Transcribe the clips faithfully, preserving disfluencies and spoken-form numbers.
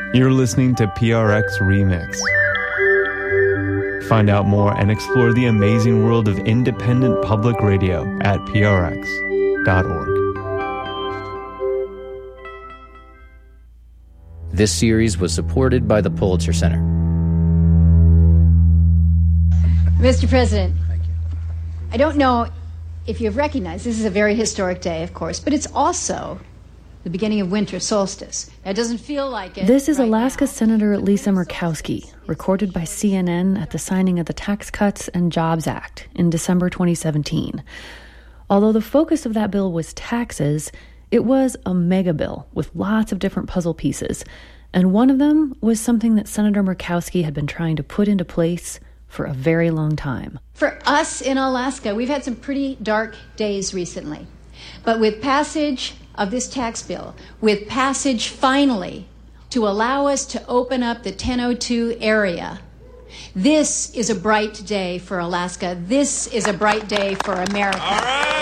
You're listening to P R X Remix. Find out more and explore the amazing world of independent public radio at P R X dot org. This series was supported by the Pulitzer Center. Mister President, Thank you. I don't know if you've recognized this is a very historic day, of course, but it's also the beginning of winter solstice. It doesn't feel like it. This is right Alaska now. Senator Lisa Murkowski, recorded by C N N at the signing of the Tax Cuts and Jobs Act in December twenty seventeen. Although the focus of that bill was taxes, it was a mega bill with lots of different puzzle pieces, and one of them was something that Senator Murkowski had been trying to put into place for a very long time. For us in Alaska, we've had some pretty dark days recently, but with passage of this tax bill, with passage finally to allow us to open up the ten oh two area, this is a bright day for Alaska. This is a bright day for America. All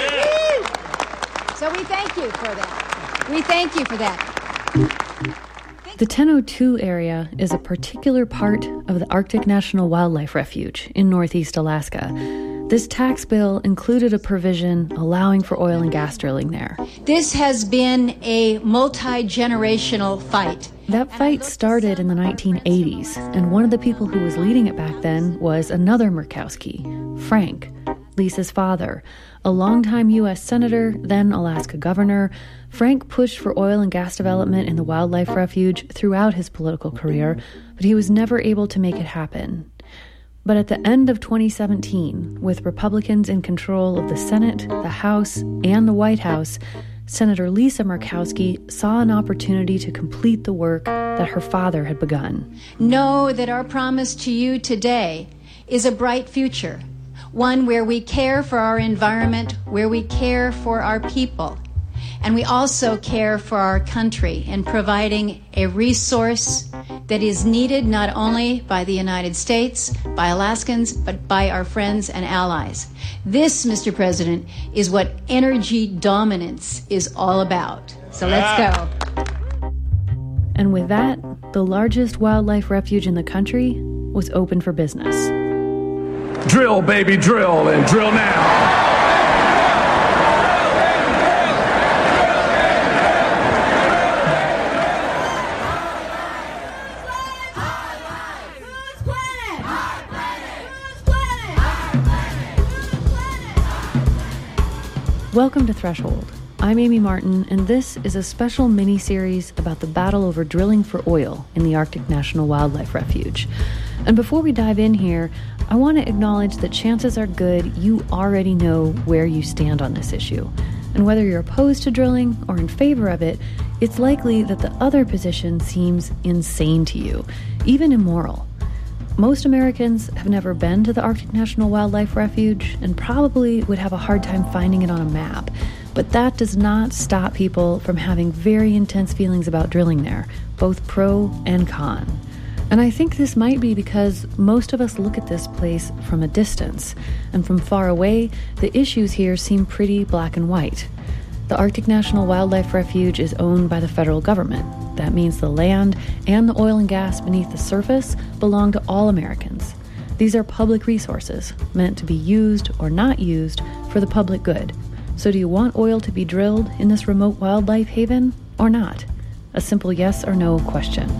right. So we thank you for that. We thank you for that. The ten oh two area is a particular part of the Arctic National Wildlife Refuge in northeast Alaska. This tax bill included a provision allowing for oil and gas drilling there. This has been a multi-generational fight. That fight started in the nineteen eighties, and one of the people who was leading it back then was another Murkowski, Frank, Lisa's father. A longtime U S senator, then Alaska governor, Frank pushed for oil and gas development in the wildlife refuge throughout his political career, but he was never able to make it happen. But at the end of twenty seventeen, with Republicans in control of the Senate, the House, and the White House, Senator Lisa Murkowski saw an opportunity to complete the work that her father had begun. Know that our promise to you today is a bright future, one where we care for our environment, where we care for our people, and we also care for our country in providing a resource that is needed not only by the United States, by Alaskans, but by our friends and allies. This, Mister President, is what energy dominance is all about. So let's go. And with that, the largest wildlife refuge in the country was open for business. Drill, baby, drill, and drill now. Welcome to Threshold. I'm Amy Martin, and this is a special mini-series about the battle over drilling for oil in the Arctic National Wildlife Refuge. And before we dive in here, I want to acknowledge that chances are good you already know where you stand on this issue. And whether you're opposed to drilling or in favor of it, it's likely that the other position seems insane to you, even immoral. Most Americans have never been to the Arctic National Wildlife Refuge and probably would have a hard time finding it on a map. But that does not stop people from having very intense feelings about drilling there, both pro and con. And I think this might be because most of us look at this place from a distance, and from far away, the issues here seem pretty black and white. The Arctic National Wildlife Refuge is owned by the federal government. That means the land and the oil and gas beneath the surface belong to all Americans. These are public resources, meant to be used or not used for the public good. So do you want oil to be drilled in this remote wildlife haven or not? A simple yes or no question.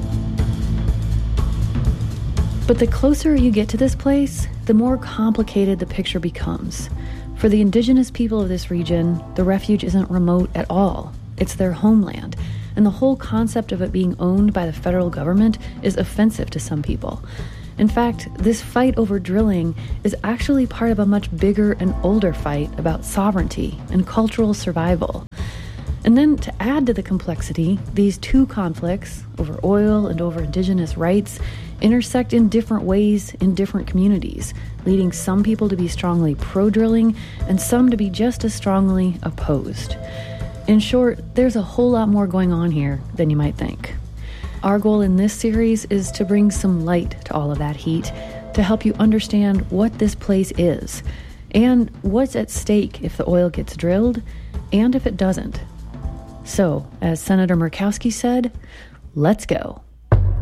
But the closer you get to this place, the more complicated the picture becomes. For the indigenous people of this region, the refuge isn't remote at all. It's their homeland, and the whole concept of it being owned by the federal government is offensive to some people. In fact, this fight over drilling is actually part of a much bigger and older fight about sovereignty and cultural survival. And then to add to the complexity, these two conflicts, over oil and over indigenous rights, intersect in different ways in different communities, leading some people to be strongly pro-drilling and some to be just as strongly opposed. In short, there's a whole lot more going on here than you might think. Our goal in this series is to bring some light to all of that heat, to help you understand what this place is, and what's at stake if the oil gets drilled, and if it doesn't. So, as Senator Murkowski said, let's go.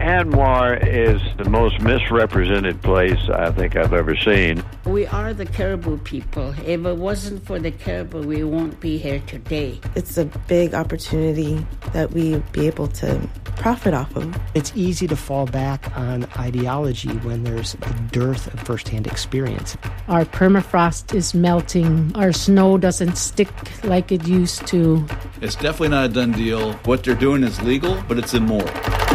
ANWR is the most misrepresented place I think I've ever seen. We are the Caribou people. If it wasn't for the Caribou, we won't be here today. It's a big opportunity that we be able to profit off of. It's easy to fall back on ideology when there's a dearth of firsthand experience. Our permafrost is melting. Our snow doesn't stick like it used to. It's definitely not a done deal. What they're doing is legal, but it's immoral.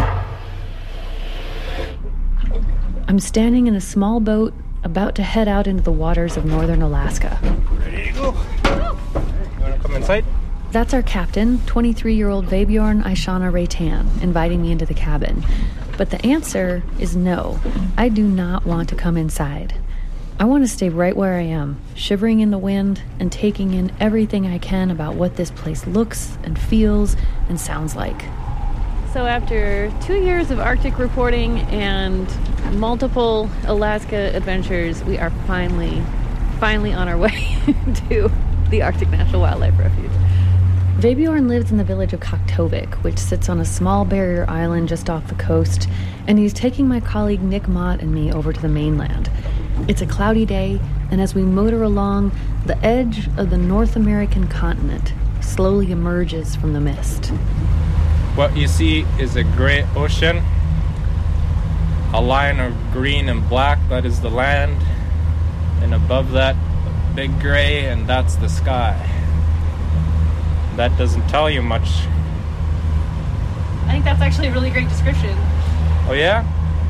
I'm standing in a small boat about to head out into the waters of northern Alaska. Ready to go? You want to come inside? That's our captain, twenty-three-year-old Vebjorn Aishana Reitan, inviting me into the cabin. But the answer is no. I do not want to come inside. I want to stay right where I am, shivering in the wind and taking in everything I can about what this place looks and feels and sounds like. So after two years of Arctic reporting and multiple Alaska adventures, we are finally, finally on our way to the Arctic National Wildlife Refuge. Vebjorn lives in the village of Kaktovik, which sits on a small barrier island just off the coast, and he's taking my colleague Nick Mott and me over to the mainland. It's a cloudy day, and as we motor along, the edge of the North American continent slowly emerges from the mist. What you see is a great ocean, a line of green and black, that is the land, and above that, big gray, and that's the sky. That doesn't tell you much. I think that's actually a really great description. Oh yeah?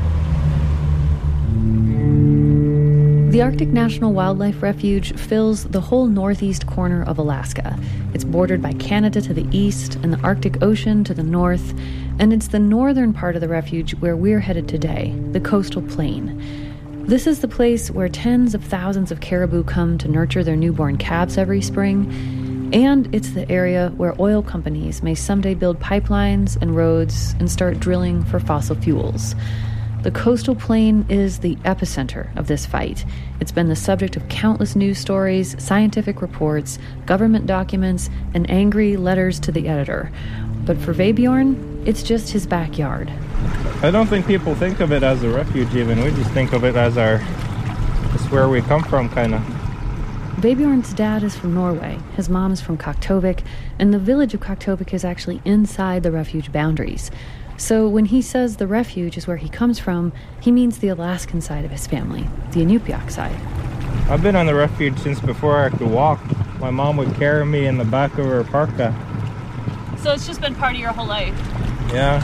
The Arctic National Wildlife Refuge fills the whole northeast corner of Alaska. It's bordered by Canada to the east and the Arctic Ocean to the north, and it's the northern part of the refuge where we're headed today, the Coastal Plain. This is the place where tens of thousands of caribou come to nurture their newborn calves every spring, and it's the area where oil companies may someday build pipelines and roads and start drilling for fossil fuels. The Coastal Plain is the epicenter of this fight. It's been the subject of countless news stories, scientific reports, government documents, and angry letters to the editor. But for Vebjorn, it's just his backyard. I don't think people think of it as a refuge even. We just think of it as our, it's where we come from, kind of. Vebjorn's dad is from Norway, his mom is from Kaktovik, and the village of Kaktovik is actually inside the refuge boundaries. So when he says the refuge is where he comes from, he means the Alaskan side of his family, the Inupiaq side. I've been on the refuge since before I could walk. My mom would carry me in the back of her parka. So it's just been part of your whole life? Yeah.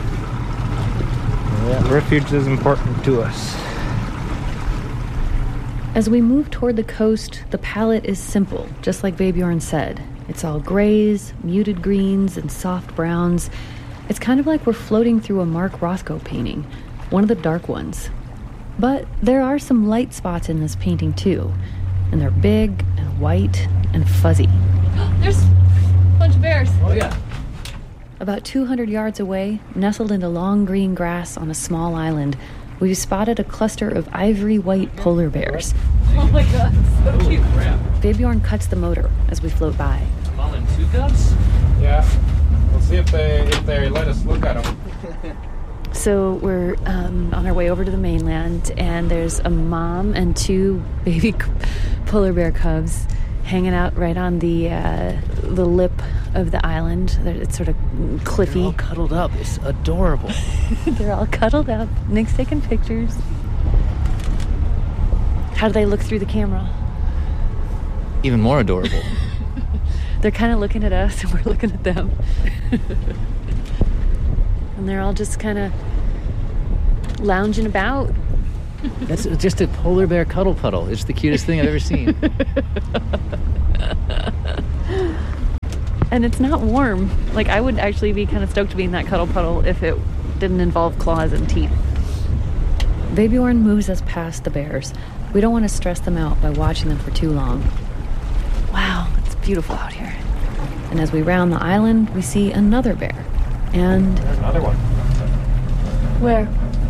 Yeah, refuge is important to us. As we move toward the coast, the palette is simple, just like Vebjorn said. It's all grays, muted greens, and soft browns. It's kind of like we're floating through a Mark Rothko painting, one of the dark ones. But there are some light spots in this painting too, and they're big and white and fuzzy. There's a bunch of bears. Oh yeah. About two hundred yards away, nestled into long green grass on a small island, we've spotted a cluster of ivory-white polar bears. Oh my god, so Holy cute. crap. Vebjorn cuts the motor as we float by. Mom and two cubs? Yeah. We'll see if they if they let us look at them. So we're um, on our way over to the mainland, and there's a mom and two baby polar bear cubs hanging out right on the uh, the lip of the island. It's sort of cliffy. They're all cuddled up. It's adorable. They're all cuddled up. Nick's taking pictures. How do they look through the camera? Even more adorable. They're kind of looking at us, and we're looking at them. And they're all just kind of lounging about. That's just a polar bear cuddle puddle. It's the cutest thing I've ever seen. And it's not warm. Like, I would actually be kind of stoked to be in that cuddle puddle if it didn't involve claws and teeth. Vebjorn moves us past the bears. We don't want to stress them out by watching them for too long. Wow, it's beautiful out here. And as we round the island, we see another bear. And... There's another one. Where?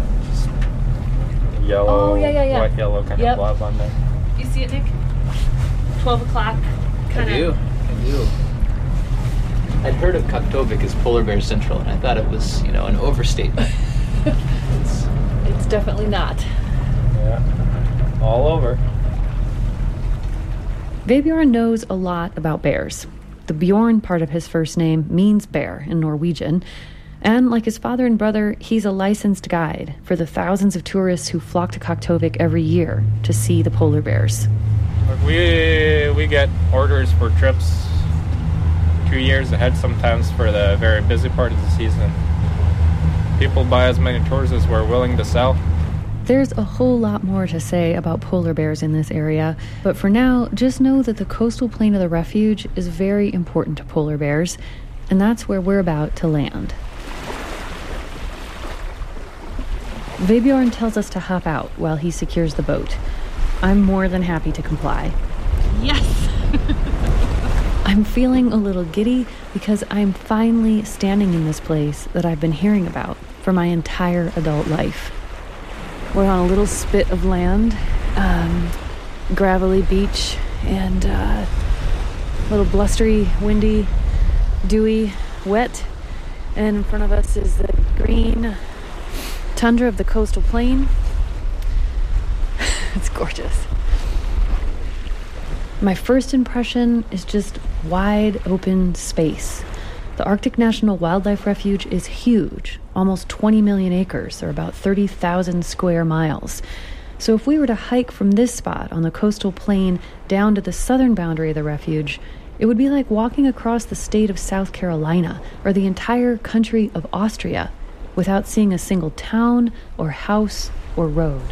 Yellow, oh, yeah, yeah, yeah. white, yellow kind yep. of blob on there. You see it, Nick? twelve o'clock. Kinda. I do. I do. I'd heard of Kaktovik as Polar Bear Central, and I thought it was, you know, an overstatement. it's, it's definitely not. Yeah, all over. Vebjorn knows a lot about bears. The Bjorn part of his first name means bear in Norwegian. And like his father and brother, he's a licensed guide for the thousands of tourists who flock to Kaktovik every year to see the polar bears. We we get orders for trips two years ahead sometimes for the very busy part of the season. People buy as many tours as we're willing to sell. There's a whole lot more to say about polar bears in this area, but for now, just know that the coastal plain of the refuge is very important to polar bears, and that's where we're about to land. Vebjorn tells us to hop out while he secures the boat. I'm more than happy to comply. Yes! I'm feeling a little giddy because I'm finally standing in this place that I've been hearing about for my entire adult life. We're on a little spit of land, um, gravelly beach, and uh, a little blustery, windy, dewy, wet. And in front of us is the green tundra of the coastal plain. It's gorgeous. My first impression is just wide open space. The Arctic National Wildlife Refuge is huge, almost twenty million acres, or about thirty thousand square miles. So if we were to hike from this spot on the coastal plain down to the southern boundary of the refuge, it would be like walking across the state of South Carolina or the entire country of Austria without seeing a single town or house or road.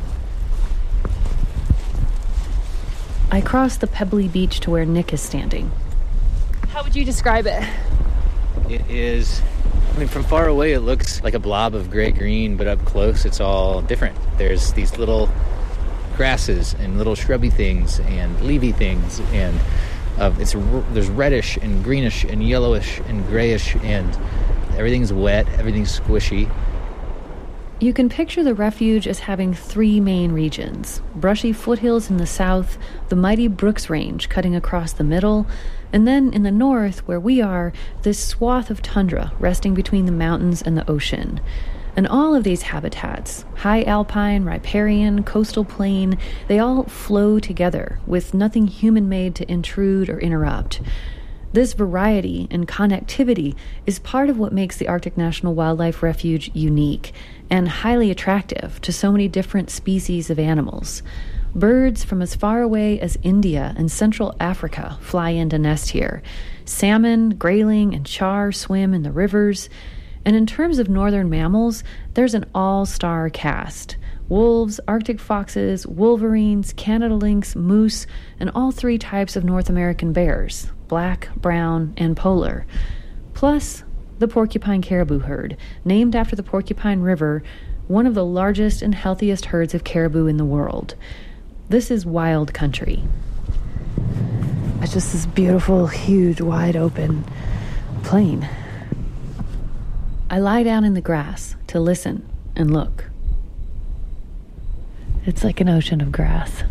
I cross the pebbly beach to where Nick is standing. How would you describe it? It is, I mean, from far away it looks like a blob of gray-green, but up close it's all different. There's these little grasses and little shrubby things and leafy things, and uh, it's there's reddish and greenish and yellowish and grayish, and everything's wet, everything's squishy. You can picture the refuge as having three main regions: brushy foothills in the south, the mighty Brooks Range cutting across the middle, and then in the north, where we are, this swath of tundra resting between the mountains and the ocean. And all of these habitats, high alpine, riparian, coastal plain, they all flow together with nothing human-made to intrude or interrupt. This variety and connectivity is part of what makes the Arctic National Wildlife Refuge unique and highly attractive to so many different species of animals. Birds from as far away as India and Central Africa fly in to nest here. Salmon, grayling, and char swim in the rivers. And in terms of northern mammals, there's an all-star cast. Wolves, Arctic foxes, wolverines, Canada lynx, moose, and all three types of North American bears, black, brown, and polar. Plus, the porcupine caribou herd, named after the Porcupine River, one of the largest and healthiest herds of caribou in the world. This is wild country. It's just this beautiful, huge, wide open plain. I lie down in the grass to listen and look. It's like an ocean of grass.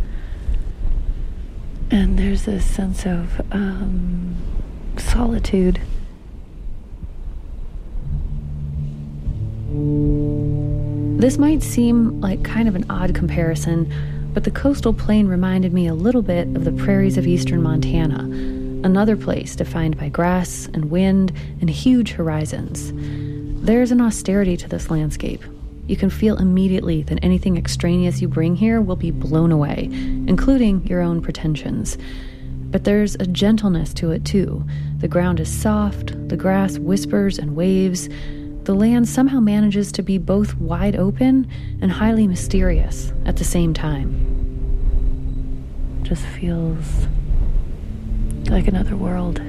And there's this sense of um, solitude. This might seem like kind of an odd comparison, but the coastal plain reminded me a little bit of the prairies of eastern Montana, another place defined by grass and wind and huge horizons. There's an austerity to this landscape. You can feel immediately that anything extraneous you bring here will be blown away, including your own pretensions. But there's a gentleness to it too. The ground is soft, the grass whispers and waves. The land somehow manages to be both wide open and highly mysterious at the same time. Just feels like another world.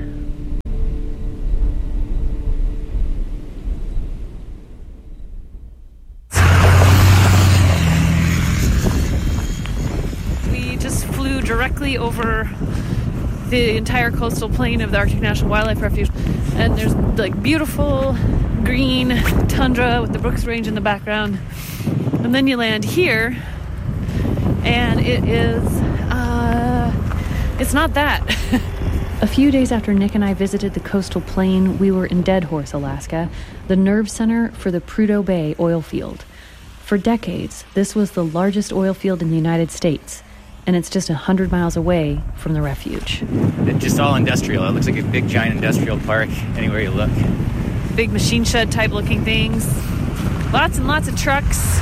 We just flew directly over the entire coastal plain of the Arctic National Wildlife Refuge, and there's like beautiful green tundra with the Brooks Range in the background, and then you land here and it is uh it's not that. A few days after Nick and I visited the coastal plain, we were in Dead Horse, Alaska, the nerve center for the Prudhoe Bay oil field. For decades, this was the largest oil field in the United States, and it's just one hundred miles away from the refuge. It's just all industrial. It looks like a big, giant industrial park anywhere you look. Big machine shed type looking things. Lots and lots of trucks.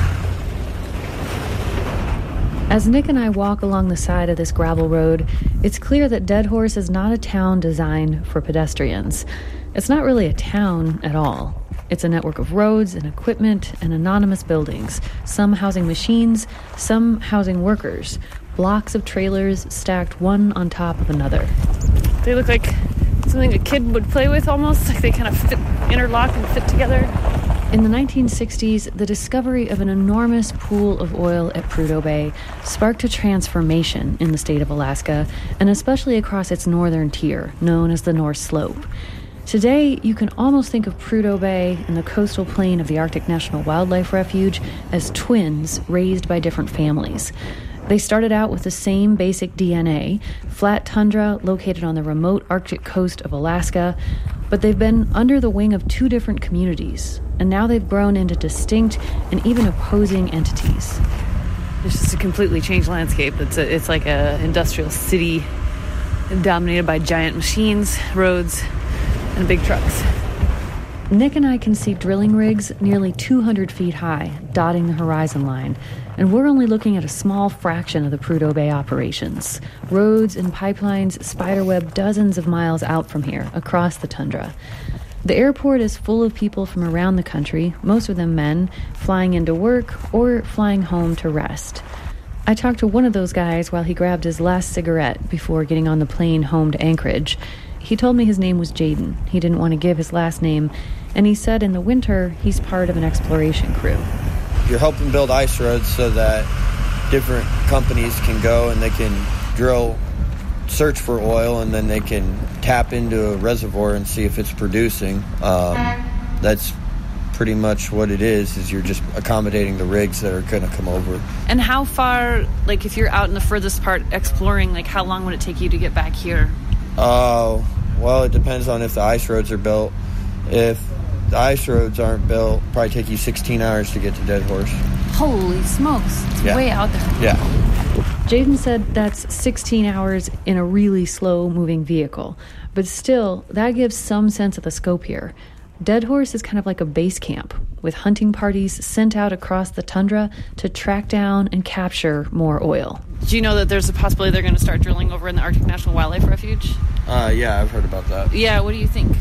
As Nick and I walk along the side of this gravel road, it's clear that Dead Horse is not a town designed for pedestrians. It's not really a town at all. It's a network of roads and equipment and anonymous buildings, some housing machines, some housing workers, blocks of trailers stacked one on top of another. They look like something a kid would play with almost, like they kind of fit, interlock and fit together. In the nineteen sixties, the discovery of an enormous pool of oil at Prudhoe Bay sparked a transformation in the state of Alaska, and especially across its northern tier, known as the North Slope. Today, you can almost think of Prudhoe Bay and the coastal plain of the Arctic National Wildlife Refuge as twins raised by different families. They started out with the same basic D N A, flat tundra located on the remote Arctic coast of Alaska, but they've been under the wing of two different communities, and now they've grown into distinct and even opposing entities. It's just a completely changed landscape. It's a, it's like an industrial city dominated by giant machines, roads, and big trucks. Nick and I can see drilling rigs nearly two hundred feet high, dotting the horizon line, and we're only looking at a small fraction of the Prudhoe Bay operations. Roads and pipelines spiderweb dozens of miles out from here, across the tundra. The airport is full of people from around the country, most of them men, flying into work or flying home to rest. I talked to one of those guys while he grabbed his last cigarette before getting on the plane home to Anchorage. He told me his name was Jaden. He didn't want to give his last name, and he said in the winter he's part of an exploration crew. You're helping build ice roads so that different companies can go and they can drill, search for oil, and then they can tap into a reservoir and see if it's producing. Um, that's pretty much what it is, is you're just accommodating the rigs that are going to come over. And how far, like if you're out in the furthest part exploring, like how long would it take you to get back here? Oh, uh, well, it depends on if the ice roads are built. If the ice roads aren't built, it'll probably take you sixteen hours to get to Dead Horse. Holy smokes. It's yeah. way out there. Yeah. Jaden said that's sixteen hours in a really slow-moving vehicle. But still, that gives some sense of the scope here. Dead Horse is kind of like a base camp, with hunting parties sent out across the tundra to track down and capture more oil. Do you know that there's a possibility they're going to start drilling over in the Arctic National Wildlife Refuge? Uh, yeah, I've heard about that. Yeah, what do you think?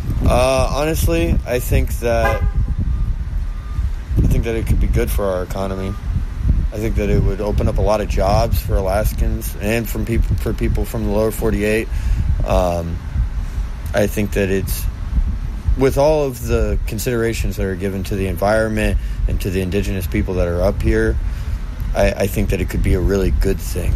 Uh, honestly, I think that I think that it could be good for our economy. I think that it would open up a lot of jobs for Alaskans and from people for people from the lower forty-eight. Um, I think that it's, with all of the considerations that are given to the environment and to the indigenous people that are up here, I, I think that it could be a really good thing.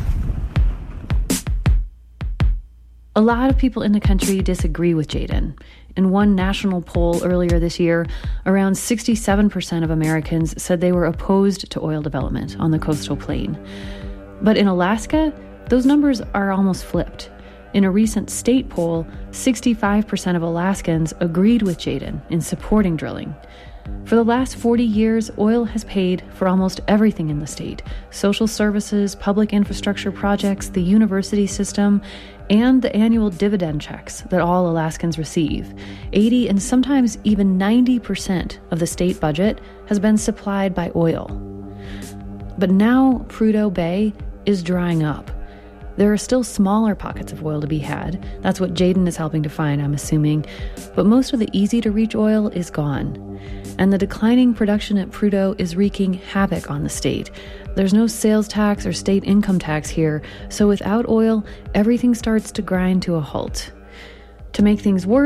A lot of people in the country disagree with Jaden. In one national poll earlier this year, around sixty-seven percent of Americans said they were opposed to oil development on the coastal plain. But in Alaska, those numbers are almost flipped. In a recent state poll, sixty-five percent of Alaskans agreed with Jaden in supporting drilling. For the last forty years, oil has paid for almost everything in the state: social services, public infrastructure projects, the university system, and the annual dividend checks that all Alaskans receive. eighty and sometimes even ninety percent of the state budget has been supplied by oil. But now Prudhoe Bay is drying up. There are still smaller pockets of oil to be had. That's what Jaden is helping to find, I'm assuming. But most of the easy-to-reach oil is gone. And the declining production at Prudhoe is wreaking havoc on the state. There's no sales tax or state income tax here, so without oil, everything starts to grind to a halt. To make things worse,